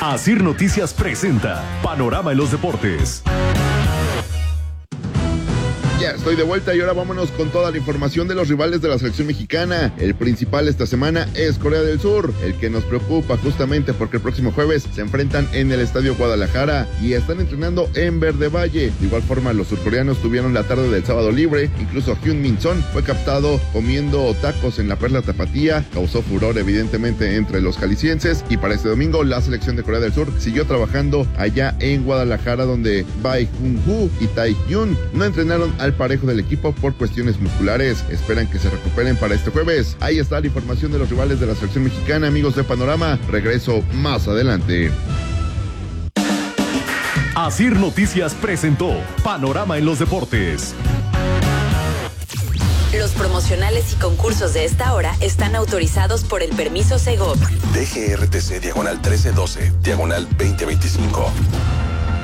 Asir Noticias presenta Panorama en los Deportes. Ya estoy de vuelta y ahora vámonos con toda la información de los rivales de la selección mexicana. El principal esta semana es Corea del Sur, el que nos preocupa justamente porque el próximo jueves se enfrentan en el Estadio Guadalajara y están entrenando en Verde Valle. De igual forma, los surcoreanos tuvieron la tarde del sábado libre. Incluso Hyun-Min Son fue captado comiendo tacos en la Perla Tapatía. Causó furor evidentemente entre los jaliscienses, y para este domingo la selección de Corea del Sur siguió trabajando allá en Guadalajara, donde Bae Jung-Woo y Tae Hyun no entrenaron al parejo del equipo por cuestiones musculares. Esperan que se recuperen para este jueves. Ahí está la información de los rivales de la selección mexicana, amigos de Panorama. Regreso más adelante. Asir Noticias presentó Panorama en los Deportes. Los promocionales y concursos de esta hora están autorizados por el permiso Segov. DGRTC /1312, /2025.